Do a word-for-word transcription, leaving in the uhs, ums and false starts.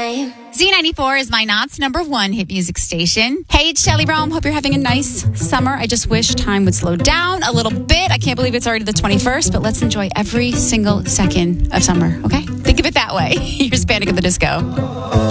time. Z ninety-four is my Knott's number one hit music station. Hey, it's Shelly Rome. Hope you're having a nice summer. I just wish time would slow down a little bit. I can't believe it's already the twenty-first, but let's enjoy every single second of summer, okay? Think of it that way. You're Hispanic at the Disco.